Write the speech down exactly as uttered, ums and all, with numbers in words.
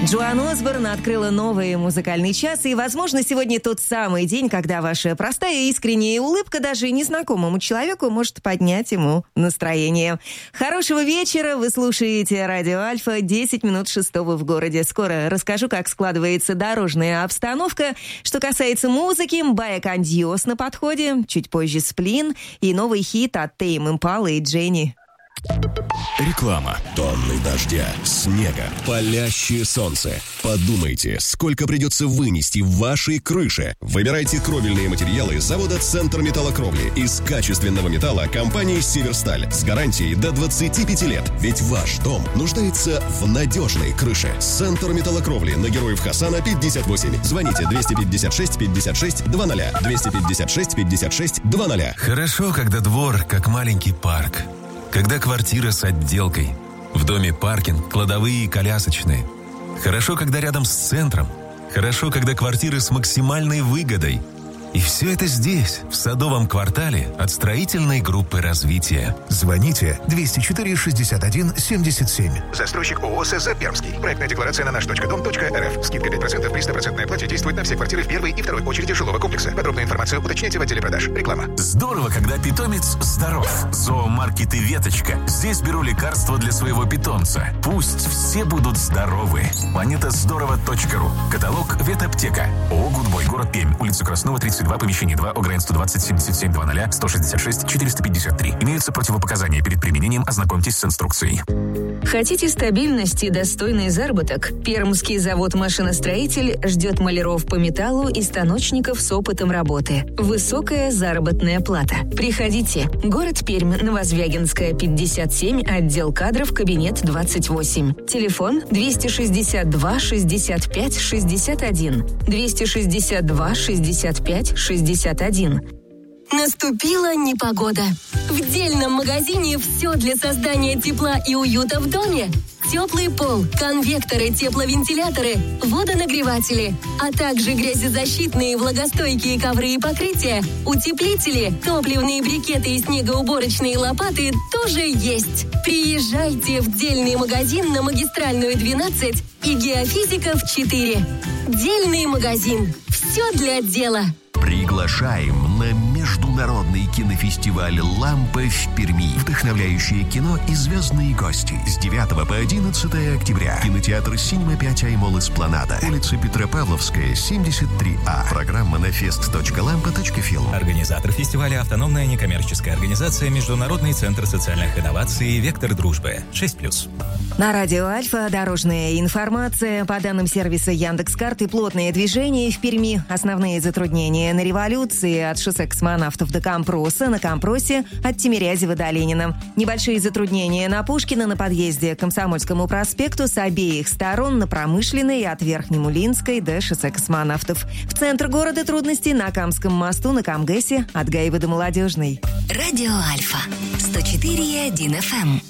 Джоан Осборн открыла новый музыкальный час, и, возможно, сегодня тот самый день, когда ваша простая и искренняя улыбка даже незнакомому человеку может поднять ему настроение. Хорошего вечера, вы слушаете Радио Альфа, десять минут шестого в городе. Скоро расскажу, как складывается дорожная обстановка. Что касается музыки, Бая Кандьос на подходе, чуть позже Сплин и новый хит от Тейм Импала и Дженни. Реклама. Тонны дождя, снега, палящее солнце. Подумайте, сколько придется вынести в вашей крыше. Выбирайте кровельные материалы завода «Центр металлокровли» из качественного металла компании «Северсталь» с гарантией до двадцати пяти лет. Ведь ваш дом нуждается в надежной крыше. «Центр металлокровли» на Героев Хасана пятьдесят восемь. Звоните двести пятьдесят шесть пятьдесят шесть двадцать. двести пятьдесят шесть пятьдесят шесть двадцать. Хорошо, когда двор как маленький парк. Когда квартира с отделкой. В доме паркинг, кладовые и колясочные. Хорошо, когда рядом с центром. Хорошо, когда квартиры с максимальной выгодой. И все это здесь, в Садовом квартале от строительной группы развития. Звоните двести четыре шестьдесят один семьдесят семь. Застройщик ООО СЗ Пермский. Проектная декларация на наш точка дом точка рф. Скидка пять процентов при стопроцентной оплате действует на все квартиры в первой и второй очереди жилого комплекса. Подробную информацию уточняйте в отделе продаж. Реклама. Здорово, когда питомец здоров. Зоомаркет и Веточка. Здесь беру лекарства для своего питомца. Пусть все будут здоровы. планета здорово точка ру. Каталог Ветаптека. ООО «Гудбой», город Пермь, улица Краснова, тридцать два, помещение два, ОГРН сто двадцать семьдесят семь двадцать, сто шестьдесят шесть четыреста пятьдесят три. Имеются противопоказания перед применением, ознакомьтесь с инструкцией. Хотите стабильность и достойный заработок? Пермский завод «Машиностроитель» ждет маляров по металлу и станочников с опытом работы. Высокая заработная плата. Приходите. Город Пермь, Новозвягинская, пятьдесят семь, отдел кадров, кабинет двадцать восемь. Телефон двести шестьдесят два шестьдесят пять шестьдесят один. двести шестьдесят два шестьдесят пять шестьдесят один. Наступила непогода. В дельном магазине все для создания тепла и уюта в доме. Теплый пол, конвекторы, тепловентиляторы, водонагреватели, а также грязезащитные влагостойкие ковры и покрытия, утеплители, топливные брикеты и снегоуборочные лопаты тоже есть. Приезжайте в дельный магазин на Магистральную двенадцать и Геофизиков четыре. Дельный магазин. Все для дела. Приглашаем на международный кинофестиваль «Лампа» в Перми. Вдохновляющее кино и звездные гости. С девятого по одиннадцатое октября. Кинотеатр «Синема пять Аймол Эспланада». Улица Петропавловская, семьдесят три А. Программа на фест точка лампа точка филм. Организатор фестиваля — автономная некоммерческая организация «Международный центр социальных инноваций «Вектор дружбы». шесть плюс. На Радио Альфа дорожная информация. По данным сервиса Яндекс.Карты, плотное движение в Перми. Основные затруднения на революции от шоссе Космонавтов до Компроса, на Компросе от Тимирязева до Ленина. Небольшие затруднения на Пушкина на подъезде к Комсомольскому проспекту с обеих сторон на Промышленной от Верхнемулинской до шоссе Космонавтов. В центр города трудности на Камском мосту на Камгэсе от Гаева до Молодежной. Радио Альфа сто четыре и один эф эм.